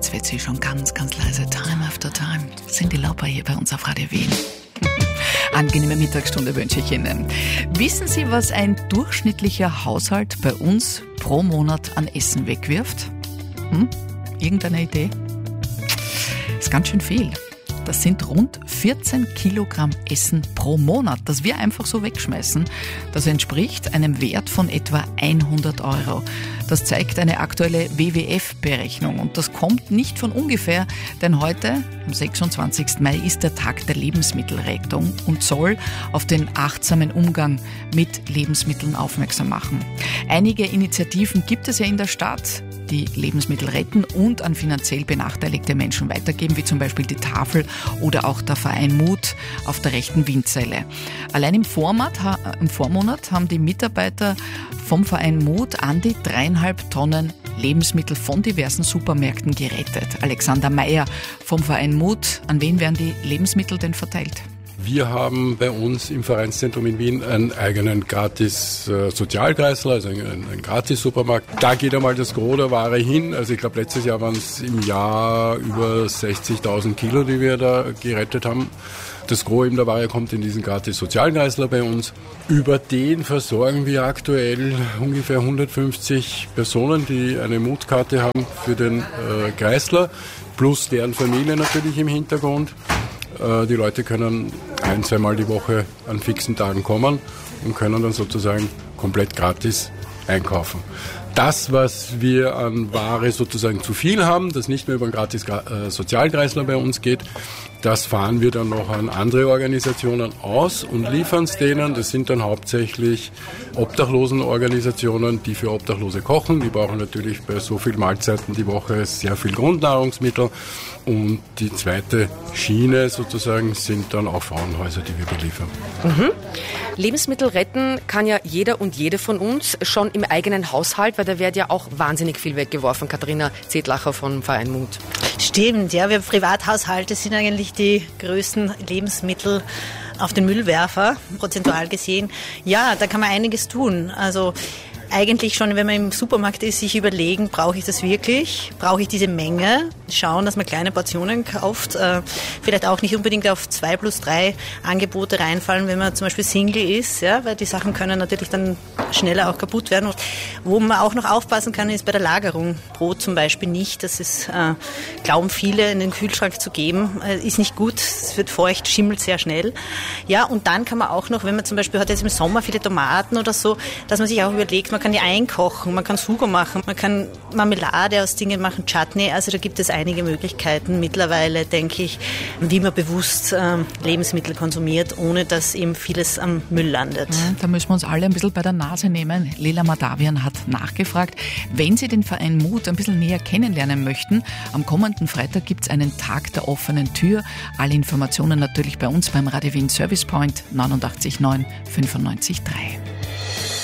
jetzt wird sie schon ganz, ganz leise. Time after time. Das sind die Lauper hier bei uns auf Radio Wien. Angenehme Mittagsstunde wünsche ich Ihnen. Wissen Sie, was ein durchschnittlicher Haushalt bei uns pro Monat an Essen wegwirft? Irgendeine Idee? Das ist ganz schön viel. Das sind rund 14 Kilogramm Essen pro Monat, das wir einfach so wegschmeißen. Das entspricht einem Wert von etwa 100 Euro. Das zeigt eine aktuelle WWF-Berechnung und das kommt nicht von ungefähr, denn heute, am 26. Mai, ist der Tag der Lebensmittelrettung und soll auf den achtsamen Umgang mit Lebensmitteln aufmerksam machen. Einige Initiativen gibt es ja in der Stadt, die Lebensmittel retten und an finanziell benachteiligte Menschen weitergeben, wie zum Beispiel die Tafel oder auch der Verein Mut auf der rechten Windzelle. Allein im Vormonat haben die Mitarbeiter vom Verein Mut an die 3,5 Tonnen Lebensmittel von diversen Supermärkten gerettet. Alexander Meyer vom Verein Mut, an wen werden die Lebensmittel denn verteilt? Wir haben bei uns im Vereinszentrum in Wien einen eigenen Gratis-Sozialkreisler, also einen Gratis-Supermarkt. Da geht einmal das Gros der Ware hin. Also ich glaube, letztes Jahr waren es im Jahr über 60.000 Kilo, die wir da gerettet haben. Das Gros der Ware kommt in diesen Gratis-Sozialkreisler bei uns. Über den versorgen wir aktuell ungefähr 150 Personen, die eine Mutkarte haben für den Kreisler, plus deren Familie natürlich im Hintergrund. Die Leute können 1-2 Mal die Woche an fixen Tagen kommen und können dann sozusagen komplett gratis einkaufen. Das, was wir an Ware sozusagen zu viel haben, das nicht mehr über einen gratis Sozialkreisler bei uns geht, das fahren wir dann noch an andere Organisationen aus und liefern es denen. Das sind dann hauptsächlich Obdachlosenorganisationen, die für Obdachlose kochen. Die brauchen natürlich bei so vielen Mahlzeiten die Woche sehr viel Grundnahrungsmittel. Und die zweite Schiene sozusagen sind dann auch Frauenhäuser, die wir beliefern. Lebensmittel retten kann ja jeder und jede von uns schon im eigenen Haushalt, weil da wird ja auch wahnsinnig viel weggeworfen. Katharina Zetlacher vom Verein Mut. Stimmt, ja, wir Privathaushalte sind eigentlich die größten Lebensmittel auf den Müllwerfer, prozentual gesehen. Ja, da kann man einiges tun. Also eigentlich schon, wenn man im Supermarkt ist, sich überlegen, brauche ich das wirklich? Brauche ich diese Menge? Schauen, dass man kleine Portionen kauft. Vielleicht auch nicht unbedingt auf 2+3 Angebote reinfallen, wenn man zum Beispiel Single ist, ja, weil die Sachen können natürlich dann schneller auch kaputt werden. Wo man auch noch aufpassen kann, ist bei der Lagerung. Brot zum Beispiel nicht. Das ist, glauben viele, in den Kühlschrank zu geben. Ist nicht gut. Es wird feucht, schimmelt sehr schnell. Ja, und dann kann man auch noch, wenn man zum Beispiel hat jetzt im Sommer viele Tomaten oder so, dass man sich auch überlegt, man kann die einkochen, man kann Sugo machen, man kann Marmelade aus Dingen machen, Chutney. Also da gibt es einige Möglichkeiten mittlerweile, denke ich, wie man bewusst Lebensmittel konsumiert, ohne dass eben vieles am Müll landet. Ja, da müssen wir uns alle ein bisschen bei der Nase nehmen. Lela Madavian hat nachgefragt, wenn Sie den Verein Mut ein bisschen näher kennenlernen möchten, am kommenden Freitag gibt es einen Tag der offenen Tür. Alle Informationen natürlich bei uns beim Radio Wien Service Point 89 9 95 3.